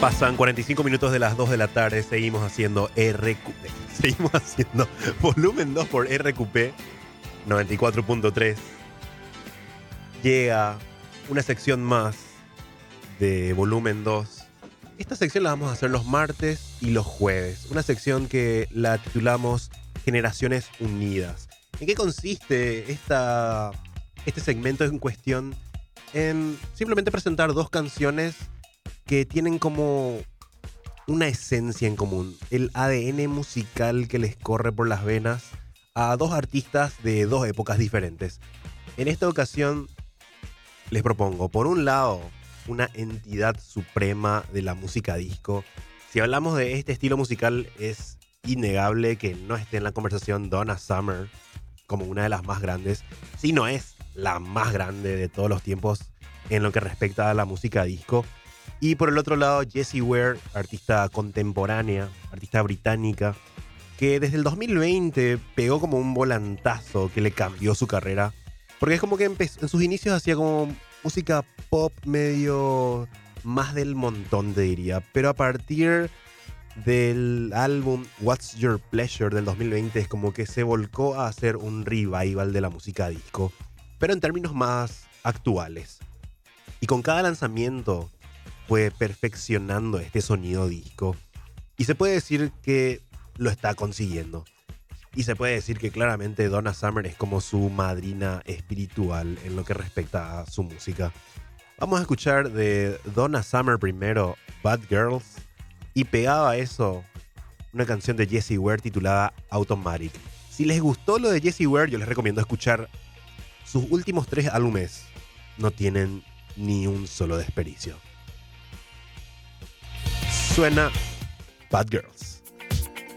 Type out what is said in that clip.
Pasan 45 minutos de las 2 de la tarde, seguimos haciendo RQP. Seguimos haciendo volumen 2 por RQP 94.3. Llega una sección más de volumen 2. Esta sección la vamos a hacer los martes y los jueves. Una sección que la titulamos Generaciones Unidas. ¿En qué consiste este segmento en cuestión? En simplemente presentar dos canciones que tienen como una esencia en común, el ADN musical que les corre por las venas a dos artistas de dos épocas diferentes. En esta ocasión les propongo, por un lado, una entidad suprema de la música disco. Si hablamos de este estilo musical, es innegable que no esté en la conversación Donna Summer como una de las más grandes, si no es la más grande de todos los tiempos en lo que respecta a la música disco. Y por el otro lado, Jessie Ware, artista contemporánea, artista británica, que desde el 2020 pegó como un volantazo que le cambió su carrera. Porque es como que en sus inicios hacía como música pop medio más del montón, te diría. Pero a partir del álbum What's Your Pleasure del 2020 es como que se volcó a hacer un revival de la música disco, pero en términos más actuales. Y con cada lanzamiento fue perfeccionando este sonido disco. Y se puede decir que lo está consiguiendo. Y se puede decir que claramente Donna Summer es como su madrina espiritual en lo que respecta a su música. Vamos a escuchar de Donna Summer primero Bad Girls y pegado a eso una canción de Jessie Ware titulada Automatic. Si les gustó lo de Jessie Ware, yo les recomiendo escuchar sus últimos 3 álbumes. No tienen ni un solo desperdicio. Suena Bad Girls.